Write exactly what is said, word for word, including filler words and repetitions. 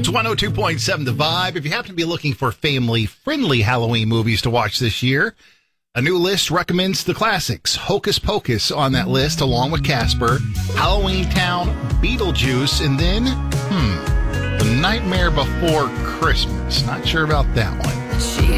It's one oh two point seven The Vibe. If you happen to be looking for family-friendly Halloween movies to watch this year, a new list recommends the classics. Hocus Pocus on that list, along with Casper, Halloween Town, Beetlejuice, and then, hmm, The Nightmare Before Christmas. Not sure about that one. She